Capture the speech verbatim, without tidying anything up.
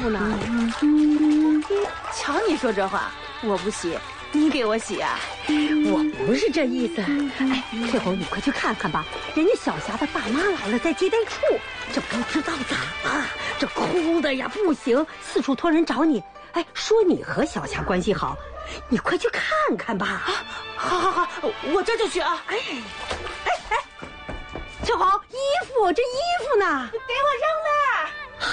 服呢。 瞧你说这话，我不洗，你给我洗啊？ 我不是这意思。哎，翠红，你快去看看吧，人家小霞的大妈来了，在接待处，这不知道咋了，这哭的呀不行，四处托人找你。哎，说你和小霞关系好，你快去看看吧。啊， 好好好，我这就去啊。 哎，哎哎，翠红，衣服这衣服呢？ 给我扔了。